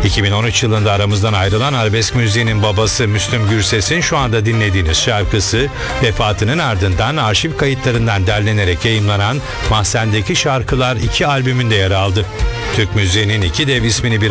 2013 yılında aramızdan ayrılan arabesk müziğinin babası Müslüm Gürses'in şu anda dinlediğiniz şarkısı vefatının ardından arşiv kayıtlarından derlenerek yayımlanan Mahzen'deki Şarkılar 2 albümünde yer aldı. Türk müziğinin iki dev ismini bir